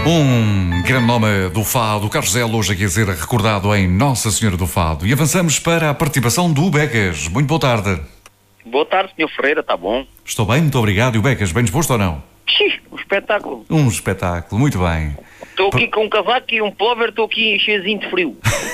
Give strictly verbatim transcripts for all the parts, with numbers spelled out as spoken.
Um grande nome do Fado, o Carlos Zelo, hoje aqui a ser recordado em Nossa Senhora do Fado. E avançamos para a participação do Becas. Muito boa tarde. Boa tarde, senhor Ferreira, está bom? Estou bem, muito obrigado. E o Becas, bem disposto ou não? Xii, um espetáculo. Um espetáculo, muito bem. Estou aqui com um casaco e um plover, estou aqui cheiozinho de frio.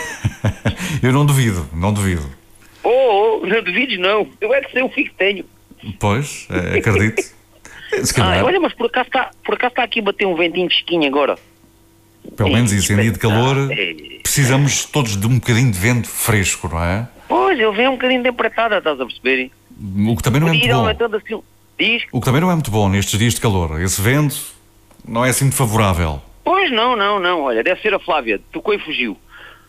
Eu não duvido, não duvido. Oh, oh, não duvides não. Eu é que sei o que tenho. Pois, eh, acredito. Se calhar, Ah, olha, mas por acaso está por acaso está aqui a bater um ventinho fresquinho agora. pelo menos isso, em dia de calor, É. precisamos todos de um bocadinho de vento fresco, não é? Pois, ele vem um bocadinho de empreitada, estás a perceber? O que também não é muito Ir bom. aumentando assim. Diz? O que também não é muito bom nestes dias de calor. Esse vento não é assim muito favorável. Pois não, não, não. Olha, deve ser a Flávia. Tocou e fugiu.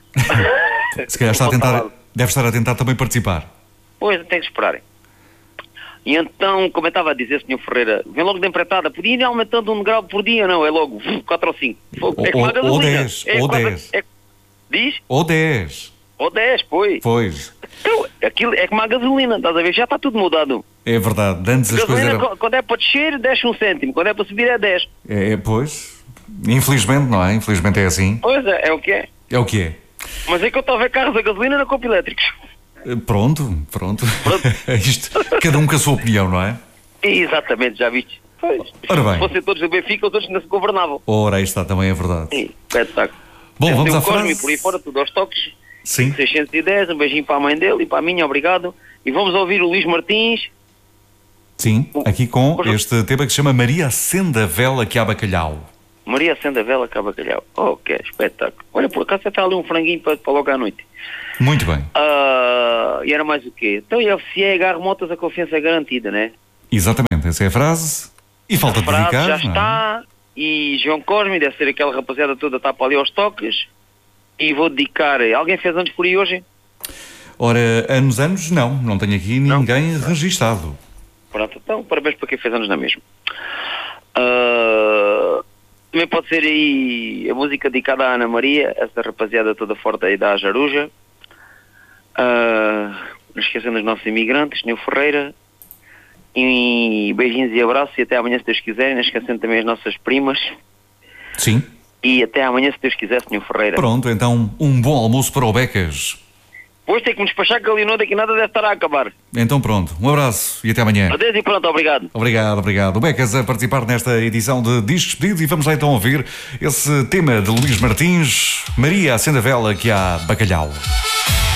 Se calhar está a tentar, deve estar a tentar também participar. Pois, tem que esperarem. E então, como eu estava a dizer, senhor Ferreira, vem logo de empreitada. Podia ir aumentando um grau por dia, não? É logo quatro ou cinco. Ou- É como a ou- gasolina. ou dez, É ou quase- dez. é- Diz? Ou dez. Ou dez, pois. Pois, Então, aquilo é como a gasolina, estás a ver? Já está tudo mudado. é verdade. Antes as coisas Gasolina, eram... qu- quando é para descer, desce um cêntimo. Quando é para subir, é dez. É, é, pois, infelizmente, não é? Infelizmente é assim. Pois é, é o que é. É o que é. Mas é que eu estou a ver carros a gasolina na Copa Elétricos. Eh, Pronto, pronto. Pronto. Isto, cada um com a sua opinião, não é? Exatamente, já viste? Pois. Ora bem. Se fossem todos do Benfica, os outros não se governavam. Ora, aí está, também é verdade. Sim, espetáculo. Bom, vamos à Tem o Cosme frase. por aí fora, tudo aos toques. Sim. seiscentos e dez, um beijinho para a mãe dele e para a minha, obrigado. E vamos ouvir o Luís Martins. Sim, aqui com Pois- este tema que se chama Maria Acenda a Vela que há bacalhau. Maria Acenda a Vela, cá bacalhau. Oh, que espetáculo. Olha, por acaso está ali um franguinho para, para logo à noite. Muito bem. Ah, e era mais o quê? Então, e a F C E agarra motas, a confiança é garantida, né? Exatamente, essa é a frase. E falta A frase dedicar, já não é? está. E João Cosme, deve ser aquela rapaziada toda, está para ali aos toques. E vou dedicar. Alguém fez anos por aí hoje? Ora, anos, anos, não. Não tenho aqui Não? ninguém registado. Pronto, então, parabéns para quem fez anos na mesma. Ah, também pode ser aí a música dedicada à Ana Maria, essa rapaziada toda forte aí da Ajaruja. Ah, não esquecendo dos nossos imigrantes, senhor Ferreira. E beijinhos e abraços e até amanhã se Deus quiser. E não esquecendo também as nossas primas. Sim. E até amanhã se Deus quiser, senhor Ferreira. Pronto, então um bom almoço para o Becas. Depois tem que me despachar que ali não daqui nada deve estar a acabar. Então pronto, um abraço e até amanhã. Adeus e pronto, obrigado. Obrigado, obrigado. O Becas a participar nesta edição de Discos Pedidos e vamos lá então ouvir esse tema de Luís Martins, Maria Acenda a Vela que há bacalhau.